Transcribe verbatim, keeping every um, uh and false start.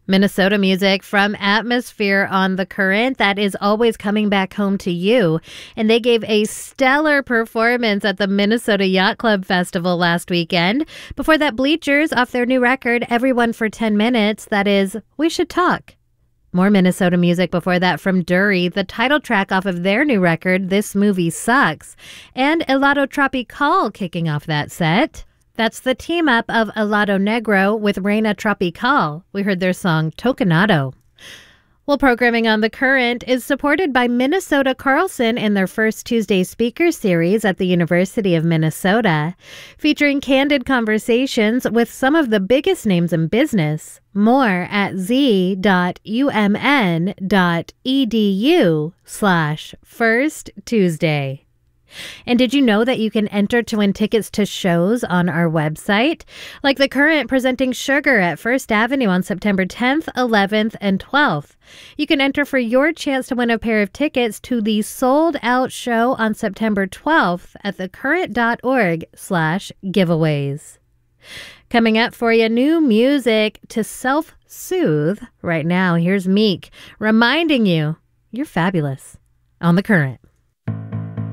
Minnesota music from Atmosphere on The Current. That is always coming back home to you. And they gave a stellar performance at the Minnesota Yacht Club Festival last weekend. Before that, Bleachers off their new record, Everyone for ten minutes. That is, We Should Talk. More Minnesota music before that from Dury, the title track off of their new record, This Movie Sucks. And Helado Tropical kicking off that set. That's the team up of Helado Negro with Reina Tropical. We heard their song Tocanado. Well, programming on The Current is supported by Minnesota Carlson in their first Tuesday speaker series at the University of Minnesota, featuring candid conversations with some of the biggest names in business. More at z.umn.edu slash first Tuesday. And did you know that you can enter to win tickets to shows on our website? Like The Current presenting Sugar at First Avenue on September tenth, eleventh, and twelfth. You can enter for your chance to win a pair of tickets to the sold-out show on September twelfth at thecurrent.org slash giveaways. Coming up for you, new music to self-soothe. Right now, here's Meek reminding you you're fabulous on The Current.